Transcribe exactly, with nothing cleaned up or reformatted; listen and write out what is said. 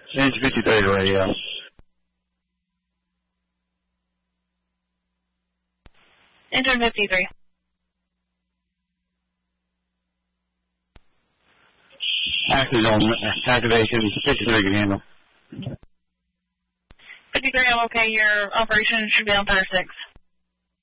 Change fifty-three to radio. Enter fifty-three. Active on activation, fifty-three can handle. fifty-three, I'm okay. Your operation should be on thirty-six.